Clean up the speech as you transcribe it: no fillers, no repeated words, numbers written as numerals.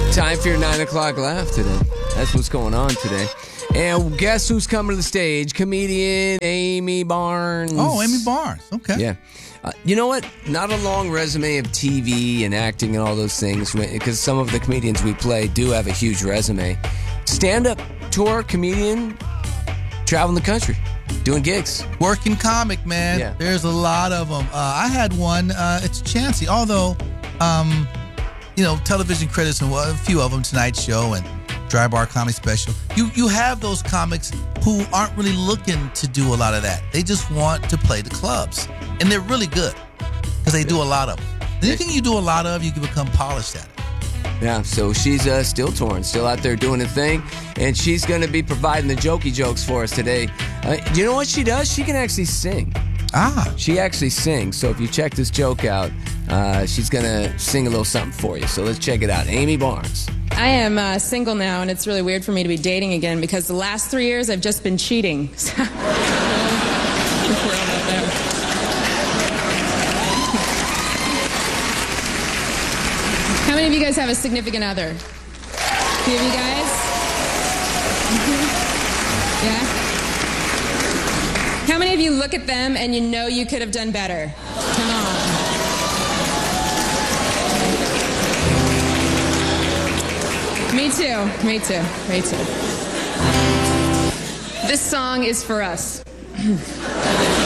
Time for your 9 o'clock laugh today. That's what's going on today. And guess who's coming to the stage? Comedian Amy Barnes. Oh, Amy Barnes. Okay. Yeah. You know what? Not a long resume of TV and acting and all those things, because some of the comedians we play do have a huge resume. Stand-up tour comedian, traveling the country, doing gigs. Working comic, man. Yeah. There's a lot of them. I had one. It's Chancey. Although, television credits and a few of them, Tonight Show and Dry Bar Comedy Special. You have those comics who aren't really looking to do a lot of that. They just want to play the clubs. And they're really good because they do a lot of them. Anything you do a lot of, you can become polished at it. Yeah, so she's still touring, still out there doing a thing, and she's going to be providing the jokey jokes for us today. You know what she does? She can actually sing. She actually sings, so if you check this joke out, she's going to sing a little something for you. So let's check it out. Amy Barnes. I am single now, and it's really weird for me to be dating again because the last 3 years I've just been cheating. How many of you guys have a significant other? A few of you guys? Yeah? How many of you look at them and you know you could have done better? Come on. Me too. This song is for us.